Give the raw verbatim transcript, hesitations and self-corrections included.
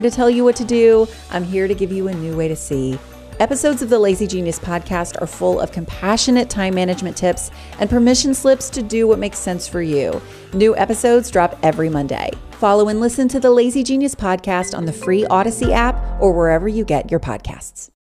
to tell you what to do. I'm here to give you a new way to see. Episodes of the Lazy Genius podcast are full of compassionate time management tips and permission slips to do what makes sense for you. New episodes drop every Monday. Follow and listen to the Lazy Genius podcast on the free Odyssey app or wherever you get your podcasts.